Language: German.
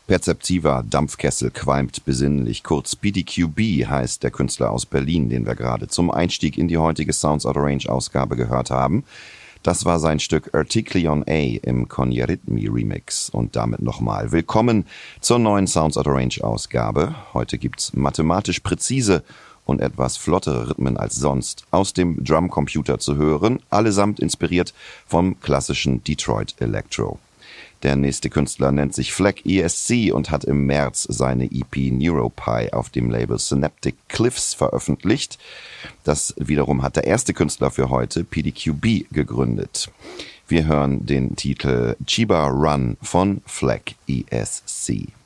Perzeptiver Dampfkessel qualmt besinnlich. Kurz PDQB heißt der Künstler aus Berlin, den wir gerade zum Einstieg in die heutige Sounds Out of Range Ausgabe gehört haben. Das war sein Stück Artiklion A im Konyeritmi Remix. Und damit nochmal willkommen zur neuen Sounds Out of Range Ausgabe. Heute gibt's mathematisch präzise und etwas flottere Rhythmen als sonst aus dem Drumcomputer zu hören, allesamt inspiriert vom klassischen Detroit Electro. Der nächste Künstler nennt sich Fleck ESC und hat im März seine EP Neuropie auf dem Label Synaptic Cliffs veröffentlicht. Das wiederum hat der erste Künstler für heute, PDQB, gegründet. Wir hören den Titel Chiba Run von Fleck ESC.